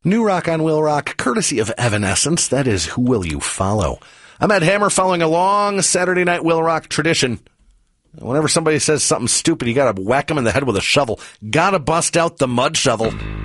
New Rock on Will Rock, courtesy of Evanescence. That is Who Will You Follow? I'm Ed Hammer, following a long Saturday Night Will Rock tradition. Whenever somebody says something stupid, you gotta whack them in the head with a shovel. Gotta bust out the mud shovel.